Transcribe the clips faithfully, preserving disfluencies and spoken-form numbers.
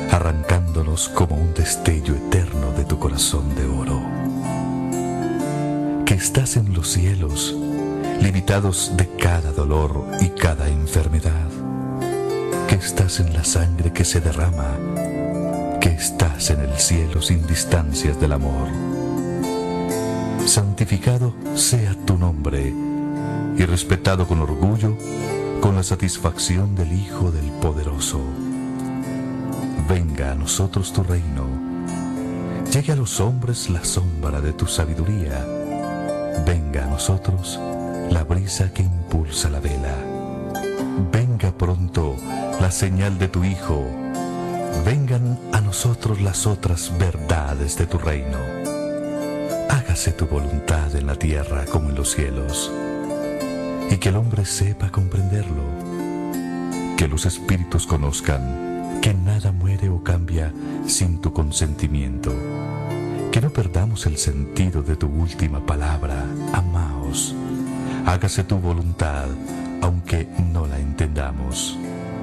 arrancándonos como un destello eterno de tu corazón de oro. Que estás en los cielos, limitados de cada dolor y cada enfermedad. Que estás en la sangre que se derrama. Que estás en el cielo sin distancias del amor. Santificado sea tu nombre y respetado con orgullo, con la satisfacción del Hijo del Poderoso. Venga a nosotros tu reino. Llegue a los hombres la sombra de tu sabiduría. Venga a nosotros la brisa que impulsa la vela. Venga pronto la señal de tu Hijo. Vengan a nosotros las otras verdades de tu reino. Hágase tu voluntad en la tierra como en los cielos. Y que el hombre sepa comprenderlo. Que los espíritus conozcan que nada muere o cambia sin tu consentimiento. Que no perdamos el sentido de tu última palabra, amaos. Hágase tu voluntad, aunque no la entendamos.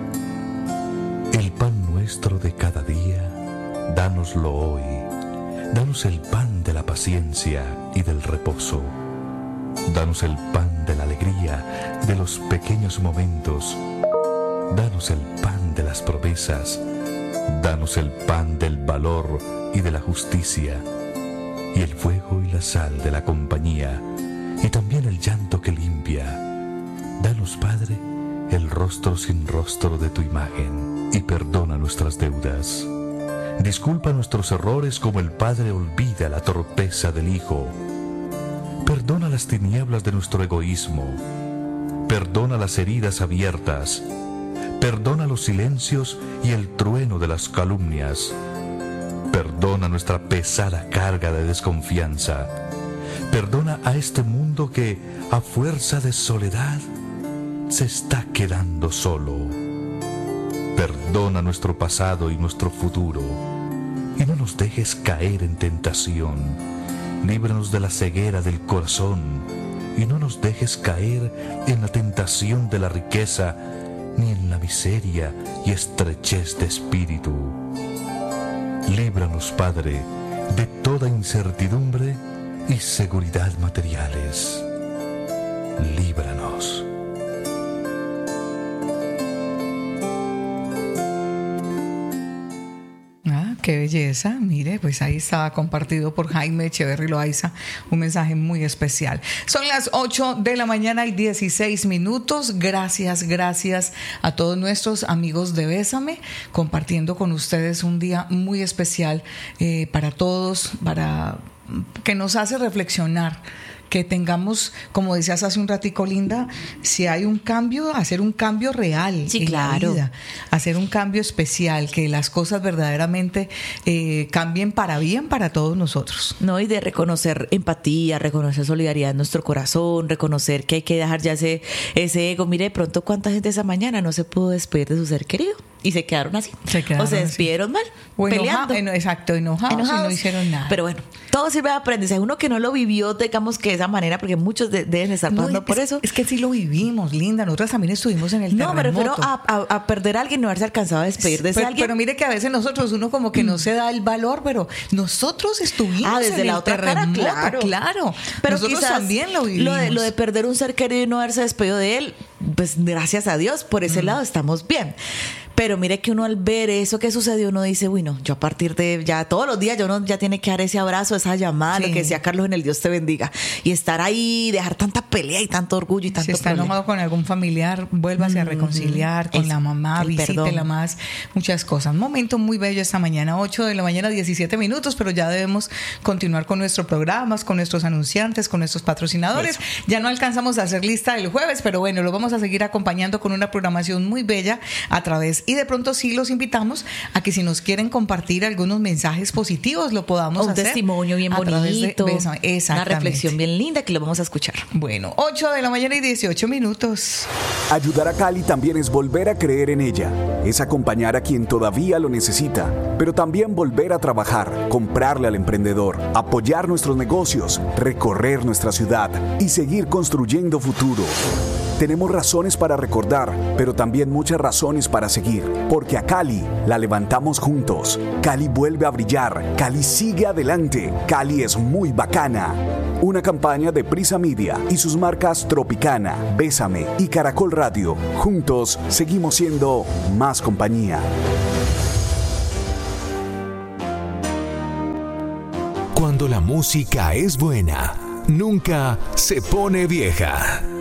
El pan nuestro de cada día, dánoslo hoy. Danos el pan de la paciencia y del reposo. Danos el pan de la alegría de los pequeños momentos. Danos el pan de las promesas. Danos el pan del valor y de la justicia. Y el fuego y la sal de la compañía. Y también el llanto que limpia. Danos, Padre, el rostro sin rostro de tu imagen. Y perdona nuestras deudas. Disculpa nuestros errores como el Padre olvida la torpeza del Hijo. Perdona las tinieblas de nuestro egoísmo. Perdona las heridas abiertas. Perdona los silencios y el trueno de las calumnias. Perdona nuestra pesada carga de desconfianza. Perdona a este mundo que, a fuerza de soledad, se está quedando solo. Perdona nuestro pasado y nuestro futuro, y no nos dejes caer en tentación. Líbranos de la ceguera del corazón, y no nos dejes caer en la tentación de la riqueza, ni en la miseria y estrechez de espíritu. Líbranos, Padre, de toda incertidumbre y seguridad materiales. Líbranos. Qué belleza, mire, pues ahí estaba compartido por Jaime Echeverry Loaiza, un mensaje muy especial. Son las ocho de la mañana y dieciséis minutos. Gracias, gracias a todos nuestros amigos de Bésame, compartiendo con ustedes un día muy especial eh, para todos, para que nos hace reflexionar. Que tengamos, como decías hace un ratico, Linda, si hay un cambio, hacer un cambio real sí, en claro. la vida, hacer un cambio especial, que las cosas verdaderamente eh, cambien para bien para todos nosotros. No, y de reconocer empatía, reconocer solidaridad en nuestro corazón, reconocer que hay que dejar ya ese, ese ego. Mire, de pronto cuánta gente esa mañana no se pudo despedir de su ser querido y se quedaron así. Se quedaron o se despidieron así. mal, o peleando. Enoja, exacto, enojados, enojados y no hicieron nada. Pero bueno, todo sirve de aprendizaje. Uno que no lo vivió, digamos que de esa manera, porque muchos de, deben estar pasando no, por es, eso. Es que sí lo vivimos, Linda. Nosotros también estuvimos en el no, terremoto. No, me refiero a, a, a perder a alguien, no haberse alcanzado a despedir de ese pero, alguien. Pero mire que a veces nosotros, uno como que mm. no se da el valor, pero nosotros estuvimos ah, desde en la el otra terremoto. Cara, claro. claro. Pero nosotros también lo vivimos. Lo de, lo de perder un ser querido y no haberse despedido de él, pues gracias a Dios, por ese mm. lado estamos bien. Pero mire que uno al ver eso que sucedió, uno dice, uy, no, yo a partir de ya todos los días, yo no, ya tiene que dar ese abrazo, esa llamada, sí. Lo que decía Carlos en el Dios te bendiga. Y estar ahí, dejar tanta pelea y tanto orgullo y tanto Si está problema. enojado con algún familiar, vuélvase mm, a reconciliar con es, la mamá, visítela más, muchas cosas. Un momento muy bello esta mañana, ocho de la mañana, diecisiete minutos, pero ya debemos continuar con nuestros programas, con nuestros anunciantes, con nuestros patrocinadores. Eso. Ya no alcanzamos a hacer lista el jueves, pero bueno, lo vamos a seguir acompañando con una programación muy bella a través y de pronto sí los invitamos a que si nos quieren compartir algunos mensajes positivos lo podamos un hacer. Un testimonio bien bonito, de, de una reflexión bien linda que lo vamos a escuchar. Bueno, ocho de la mañana y dieciocho minutos. Ayudar a Cali también es volver a creer en ella, es acompañar a quien todavía lo necesita, pero también volver a trabajar, comprarle al emprendedor, apoyar nuestros negocios, recorrer nuestra ciudad y seguir construyendo futuro. Tenemos razones para recordar, pero también muchas razones para seguir, porque a Cali la levantamos juntos. Cali vuelve a brillar, Cali sigue adelante, Cali es muy bacana. Una campaña de Prisa Media y sus marcas Tropicana, Bésame y Caracol Radio. Juntos seguimos siendo más compañía. Cuando la música es buena, nunca se pone vieja.